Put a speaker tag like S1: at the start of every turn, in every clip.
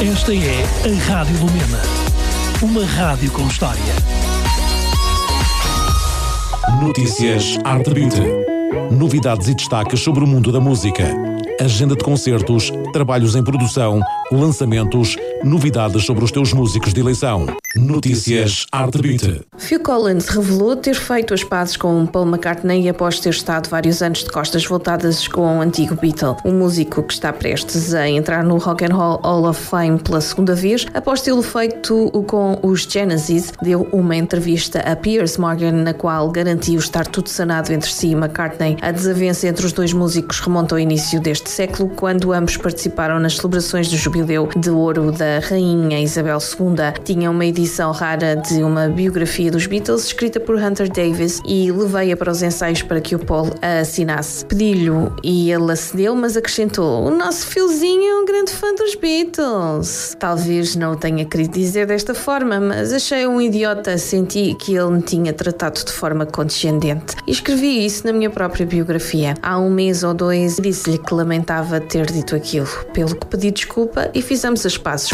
S1: Esta é a Rádio Lumena, uma rádio com história.
S2: Notícias Arte Beat. Novidades e destaques sobre o mundo da música. Agenda de concertos, trabalhos em produção, lançamentos, novidades sobre os teus músicos de eleição. Notícias Arte Beat.
S3: Phil Collins revelou ter feito as pazes com Paul McCartney após ter estado vários anos de costas voltadas com o antigo Beatle. O músico que está prestes a entrar no Rock and Roll Hall of Fame pela segunda vez, após tê-lo feito com os Genesis, deu uma entrevista a Piers Morgan na qual garantiu estar tudo sanado entre si e McCartney. A desavença entre os dois músicos remonta ao início deste século, quando ambos participaram nas celebrações do jubileu de ouro da Rainha Isabel II. Tinha uma edição rara de uma biografia dos Beatles, escrita por Hunter Davis, e levei-a para os ensaios para que o Paul a assinasse. Pedi-lhe e ele acedeu, mas acrescentou: "O nosso Philzinho é um grande fã dos Beatles." Talvez não o tenha querido dizer desta forma, mas achei um idiota, senti que ele me tinha tratado de forma condescendente. E escrevi isso na minha própria biografia. Há um mês ou dois disse-lhe que lamentava ter dito aquilo, pelo que pedi desculpa e fizemos as pazes.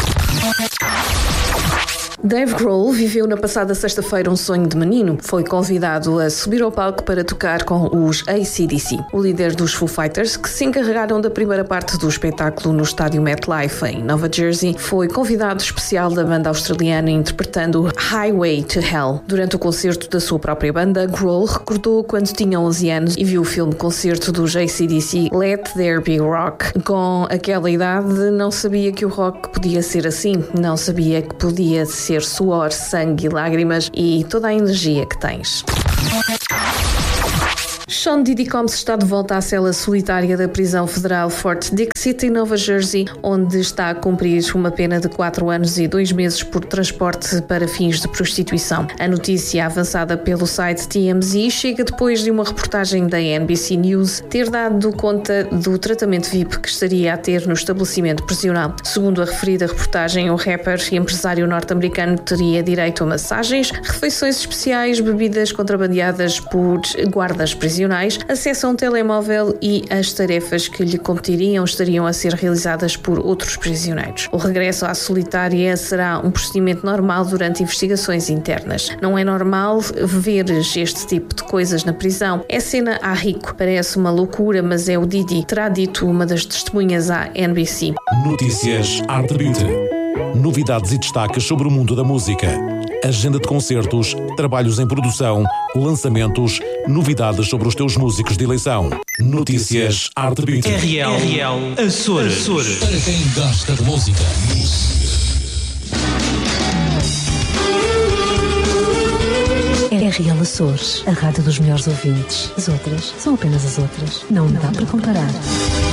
S3: Dave Grohl viveu na passada sexta-feira um sonho de menino. Foi convidado a subir ao palco para tocar com os AC/DC. O líder dos Foo Fighters, que se encarregaram da primeira parte do espetáculo no estádio MetLife, em Nova Jersey, foi convidado especial da banda australiana interpretando Highway to Hell. Durante o concerto da sua própria banda, Grohl recordou quando tinha 11 anos e viu o filme concerto dos AC/DC Let There Be Rock. Com aquela idade, não sabia que o rock podia ser assim. Não sabia que podia ser suor, sangue e lágrimas e toda a energia que tens. Sean Diddy Combs está de volta à cela solitária da prisão federal Fort Dix em Nova Jersey, onde está a cumprir uma pena de 4 anos e 2 meses por transporte para fins de prostituição. A notícia avançada pelo site TMZ chega depois de uma reportagem da NBC News ter dado conta do tratamento VIP que estaria a ter no estabelecimento prisional. Segundo a referida reportagem, o rapper e empresário norte-americano teria direito a massagens, refeições especiais, bebidas contrabandeadas por guardas prisionais, acesso a um telemóvel e as tarefas que lhe competiriam estariam a ser realizadas por outros prisioneiros. O regresso à solitária será um procedimento normal durante investigações internas. Não é normal veres este tipo de coisas na prisão. É cena a rico. Parece uma loucura, mas é o Diddy, terá dito uma das testemunhas à NBC.
S2: Notícias Arte Beat. Novidades e destaques sobre o mundo da música. Agenda de concertos, trabalhos em produção, lançamentos, novidades sobre os teus músicos de eleição. Notícias Arte Beat.
S1: RL Açores.
S4: Para quem gosta de música.
S5: RL Açores, a rádio dos melhores ouvintes. As outras são apenas as outras. Não dá para comparar.